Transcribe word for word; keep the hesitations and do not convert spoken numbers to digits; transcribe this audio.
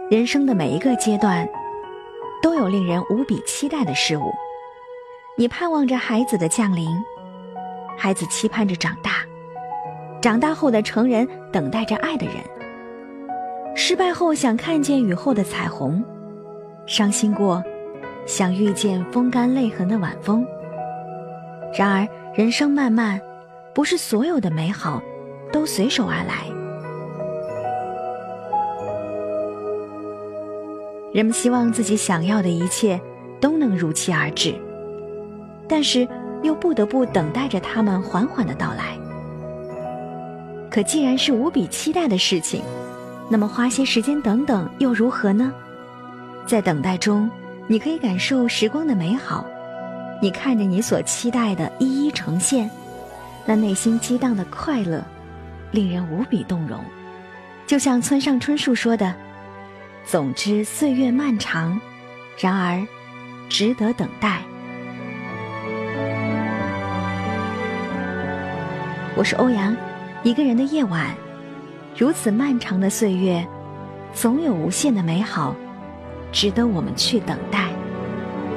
人生的每一个阶段都有令人无比期待的事物，你盼望着孩子的降临，孩子期盼着长大，长大后的成人等待着爱的人，失败后想看见雨后的彩虹，伤心过想遇见风干泪痕的晚风。然而人生漫漫，不是所有的美好都随手而来。人们希望自己想要的一切都能如期而至，但是又不得不等待着它们缓缓的到来。可既然是无比期待的事情，那么花些时间等等又如何呢？在等待中，你可以感受时光的美好，你看着你所期待的一一呈现，那内心激荡的快乐令人无比动容。就像村上春树说的，总之岁月漫长，然而值得等待。我是欧阳，一个人的夜晚，如此漫长的岁月，总有无限的美好值得我们去等待。